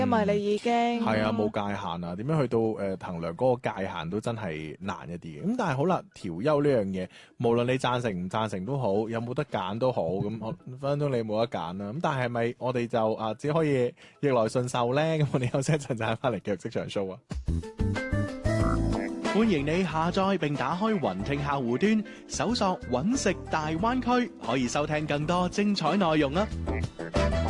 因為你已經係啊冇界限啊，點樣去到衡量嗰個界限都真係難一啲嘅。咁但係好啦，調休呢樣嘢，無論你贊成唔贊成都好，有冇得揀都好，咁分分鐘你冇得揀啦。咁但係咪我哋就只可以逆來順受咧？咁我哋休息一陣就翻嚟繼續職場 show 啊！ 歡迎你下載並打開雲聽客戶端，搜索揾食大灣區，可以收聽更多精彩內容啊！